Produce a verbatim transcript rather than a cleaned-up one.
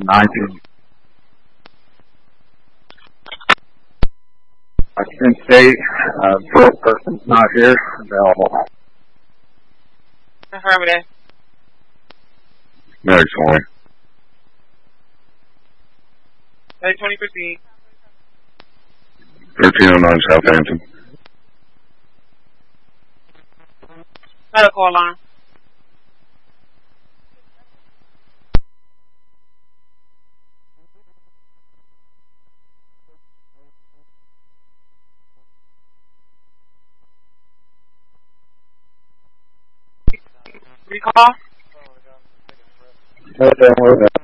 nineteen. Penn State, uh, first person's not here, available. Affirmative. Next twenty. Next twenty, proceed. thirteen oh nine Southampton. Medical alarm. Recall. Okay, we're